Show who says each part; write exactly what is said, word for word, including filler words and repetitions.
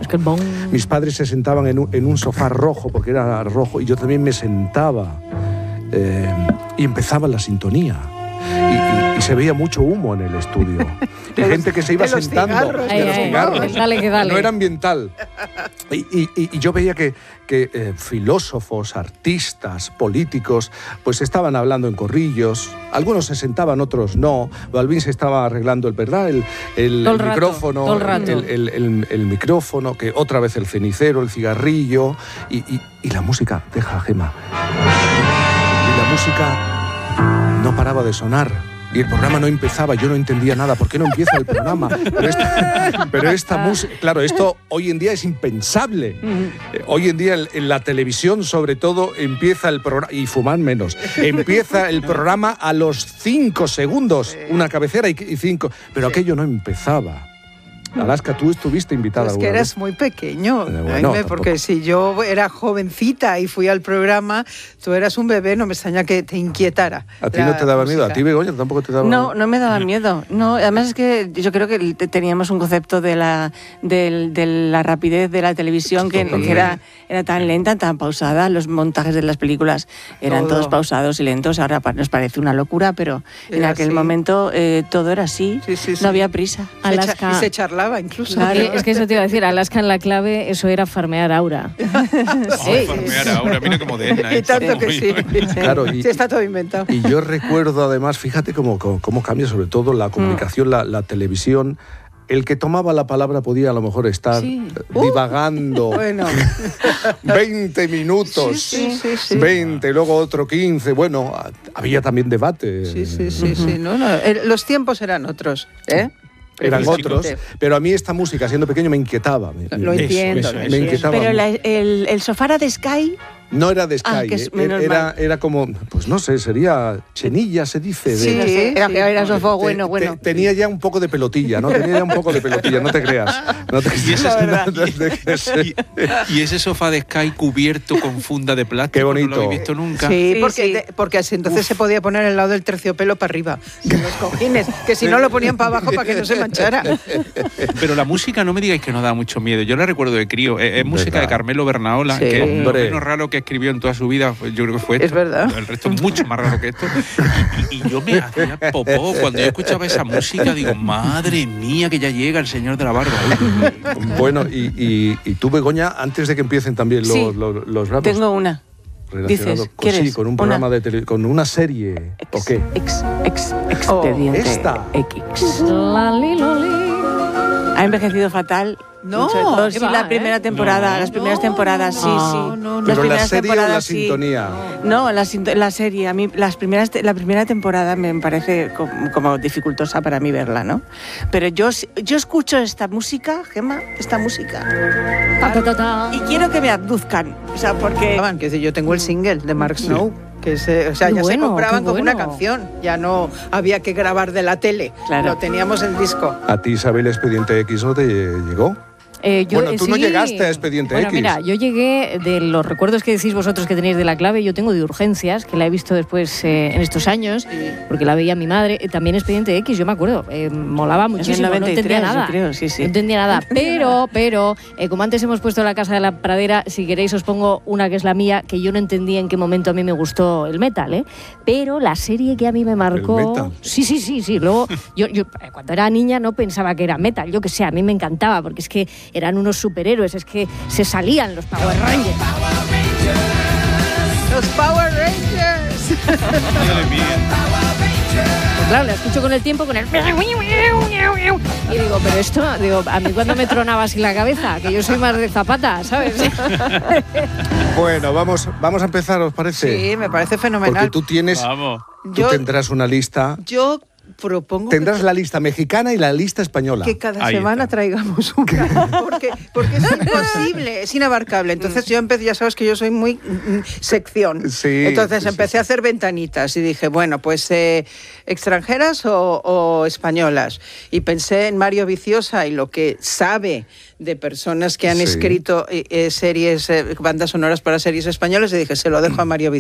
Speaker 1: que el bon.
Speaker 2: Mis padres se sentaban en un, en un sofá rojo, porque era rojo, y yo también me sentaba. Eh, y empezaba la sintonía. Y, y, y se veía mucho humo en el estudio. Y gente que se iba sentando.
Speaker 3: Cigarros,
Speaker 2: de los
Speaker 1: ay,
Speaker 2: cigarros.
Speaker 1: ay, dale, que dale.
Speaker 2: No era ambiental. Y, y, y yo veía que, que eh, filósofos, artistas, políticos, pues estaban hablando en corrillos. Algunos se sentaban, otros no. Balvin se estaba arreglando el, ¿verdad? el, el,
Speaker 1: Todo el
Speaker 2: el
Speaker 1: rato,
Speaker 2: micrófono,
Speaker 1: todo el rato.
Speaker 2: El, el, el, el micrófono, que otra vez el cenicero, el cigarrillo y, y, y la música. Deja, Gemma. Y la música no paraba de sonar. Y el programa no empezaba, yo no entendía nada. ¿Por qué no empieza el programa? Pero esta, pero esta música... Claro, esto hoy en día es impensable. Eh, hoy en día en, en la televisión, sobre todo, empieza el programa... Y fumar menos. Empieza el programa a los cinco segundos. Una cabecera y, y cinco... Pero sí. Aquello no empezaba. Alaska, tú estuviste invitada.
Speaker 3: Es que eras muy pequeño,
Speaker 2: eh, bueno,
Speaker 3: Jaime, porque si yo era jovencita y fui al programa, tú eras un bebé, no me extraña que te inquietara.
Speaker 2: ¿A ti no te daba miedo? ¿A ti, Begoña, tampoco te daba
Speaker 4: No,
Speaker 2: miedo?
Speaker 4: no me daba miedo. No, además es que yo creo que teníamos un concepto de la, de, de la rapidez de la televisión que, que era, era tan lenta, tan pausada. Los montajes de las películas eran
Speaker 3: todo.
Speaker 4: todos pausados y lentos. Ahora nos parece una locura, pero en
Speaker 3: Era
Speaker 4: aquel
Speaker 3: así.
Speaker 4: momento eh, todo era así.
Speaker 3: Sí, sí, sí.
Speaker 4: No había prisa.
Speaker 3: Se cha-
Speaker 1: Alaska.
Speaker 3: y se charlaba incluso.
Speaker 1: Claro, es que eso te iba a decir, Alaska en la clave, eso era farmear aura.
Speaker 5: Sí. Farmear ahora, mira qué moderna.
Speaker 3: Y tanto que sí.
Speaker 2: Claro, y-
Speaker 3: Sí, está todo inventado.
Speaker 2: Y yo recuerdo además, fíjate cómo, cómo, cómo cambia sobre todo la comunicación, la, la televisión. El que tomaba la palabra podía a lo mejor estar
Speaker 4: Sí.
Speaker 2: eh, divagando
Speaker 3: Bueno.
Speaker 2: veinte minutos,
Speaker 3: Sí, sí, sí, sí.
Speaker 2: veinte, luego otro quince. Bueno, había también debate.
Speaker 3: Sí, sí, sí, sí. No, no, eh, los tiempos eran otros, ¿eh?
Speaker 2: Eran
Speaker 3: Precisamente.
Speaker 2: otros, pero a mí esta música, siendo pequeño, me inquietaba. Me,
Speaker 3: Lo
Speaker 2: me-
Speaker 3: entiendo.
Speaker 5: eso,
Speaker 3: lo
Speaker 5: eso,
Speaker 2: me
Speaker 3: entiendo.
Speaker 2: inquietaba.
Speaker 4: Pero la- el, el sofá era de Sky.
Speaker 2: No era de Sky,
Speaker 4: Ah, que es
Speaker 2: eh,
Speaker 4: menos
Speaker 2: era,
Speaker 4: mal.
Speaker 2: era como, pues no sé, sería chenilla, se dice.
Speaker 3: Sí,
Speaker 2: de,
Speaker 3: sí,
Speaker 4: Era,
Speaker 3: sí.
Speaker 4: era sofá
Speaker 2: Te-
Speaker 4: bueno,
Speaker 2: te-
Speaker 4: bueno.
Speaker 2: tenía ya un poco de pelotilla, ¿no? Tenía ya un poco de pelotilla, no te creas. No te
Speaker 5: Y ese,
Speaker 2: no
Speaker 4: verdad.
Speaker 2: te creas.
Speaker 5: y, y ese sofá de Sky cubierto con funda de plástico.
Speaker 2: Qué bonito.
Speaker 5: No lo habéis visto nunca.
Speaker 3: Sí,
Speaker 4: Sí,
Speaker 3: porque,
Speaker 4: sí.
Speaker 3: de- porque así entonces se podía poner el lado del terciopelo para arriba, de los cojines, que si no lo ponían para abajo para que no se manchara.
Speaker 5: Pero la música, no me digáis que no da mucho miedo. Yo la recuerdo de crío. Es, es música
Speaker 2: ¿Verdad?
Speaker 5: de Carmelo Bernaola,
Speaker 3: Sí.
Speaker 5: que es lo
Speaker 2: Hombre.
Speaker 5: menos raro que escribió en toda su vida. Pues yo creo que fue esto.
Speaker 3: Es verdad.
Speaker 5: El resto es mucho más raro que esto. Y, y- y yo me hacía popó. Cuando yo escuchaba esa música, digo, madre mía, que ya llega el señor de la barba.
Speaker 2: Bueno, y, y, y tú, Begoña, antes de que empiecen también los,
Speaker 4: Sí.
Speaker 2: los, los ratos
Speaker 4: Tengo una.
Speaker 2: relacionados
Speaker 4: dices,
Speaker 2: con, sí,
Speaker 4: ¿quieres
Speaker 2: con un
Speaker 4: una?
Speaker 2: programa de tele, con una serie, ¿o qué?
Speaker 4: Ex, ex, expediente
Speaker 2: esta.
Speaker 4: X.
Speaker 1: La, li, lo, li.
Speaker 4: Ha envejecido fatal.
Speaker 3: No,
Speaker 4: Sobre todo,
Speaker 1: ¿qué
Speaker 4: sí,
Speaker 1: va,
Speaker 4: la primera
Speaker 1: eh?
Speaker 4: temporada,
Speaker 5: No.
Speaker 4: las primeras
Speaker 3: No,
Speaker 4: temporadas, sí,
Speaker 1: no,
Speaker 4: sí.
Speaker 3: no, no.
Speaker 4: Las
Speaker 2: ¿Pero la
Speaker 4: primeras
Speaker 2: serie o la
Speaker 4: temporadas, sí.
Speaker 2: sintonía?
Speaker 4: No, la, sinto- la serie. A mí las primeras, te- la primera temporada me parece como, como dificultosa para mí verla, ¿no? Pero yo, yo escucho esta música, Gemma, esta música,
Speaker 1: Ta, ta, ta, ta.
Speaker 4: y quiero que me abduzcan. O sea, porque...
Speaker 3: Estaban, que si yo tengo el single de Mark
Speaker 5: Sí.
Speaker 3: Snow, que se, o sea,
Speaker 1: Qué
Speaker 3: ya
Speaker 1: bueno,
Speaker 3: se compraban
Speaker 1: qué
Speaker 3: como una
Speaker 1: bueno.
Speaker 3: canción, ya no había que grabar de la tele,
Speaker 4: Claro.
Speaker 3: lo teníamos en disco.
Speaker 2: ¿A ti, Isabel, Expediente X no te llegó?
Speaker 1: Eh, yo,
Speaker 2: Bueno, tú no
Speaker 1: sí.
Speaker 2: llegaste a Expediente
Speaker 1: bueno,
Speaker 2: X.
Speaker 1: Mira, yo llegué de los recuerdos que decís vosotros que tenéis de la clave, yo tengo de Urgencias, que la he visto después eh, en estos años, porque la veía mi madre. Eh, también Expediente X, yo me acuerdo, eh, molaba
Speaker 4: En el
Speaker 1: muchísimo, no
Speaker 4: noventa y tres,
Speaker 1: entendía nada.
Speaker 4: yo creo, sí, sí.
Speaker 1: No entendía nada, pero, pero, eh, como antes hemos puesto La Casa de la Pradera, si queréis os pongo una que es la mía, que yo no entendía en qué momento a mí me gustó el metal, ¿eh? Pero la serie que a mí me marcó...
Speaker 2: ¿El metal?
Speaker 1: Sí, sí, sí, sí. Luego, yo, yo eh, cuando era niña no pensaba que era metal, yo que sé, a mí me encantaba, porque es que eran unos superhéroes, es que se salían los Power Rangers.
Speaker 3: Los Power Rangers.
Speaker 1: Pues claro, la escucho con el tiempo, con el... Y digo, pero esto, digo, a mí cuando me tronaba así la cabeza, que yo soy más de Zapata, ¿sabes?
Speaker 2: Bueno, vamos, vamos a empezar, ¿os parece?
Speaker 3: Sí, me parece
Speaker 2: Porque
Speaker 3: fenomenal.
Speaker 2: tú tienes,
Speaker 5: Vamos.
Speaker 2: tú
Speaker 3: Yo,
Speaker 2: tendrás una lista,
Speaker 3: yo propongo
Speaker 2: tendrás
Speaker 3: que,
Speaker 2: la lista mexicana y la lista española.
Speaker 3: que cada
Speaker 5: Ahí
Speaker 3: semana
Speaker 5: está.
Speaker 3: traigamos una, porque, porque es imposible, es inabarcable. Entonces yo empecé, ya sabes que yo soy muy mm, sección.
Speaker 2: Sí,
Speaker 3: Entonces
Speaker 2: sí, sí,
Speaker 3: empecé
Speaker 2: sí.
Speaker 3: a hacer ventanitas y dije, bueno, pues eh, extranjeras o, o españolas. Y pensé en Mario Viciosa y lo que sabe de personas que han
Speaker 2: Sí.
Speaker 3: escrito eh, eh, series, eh, bandas sonoras para series españolas, y dije, se lo dejo a Mario Viciosa.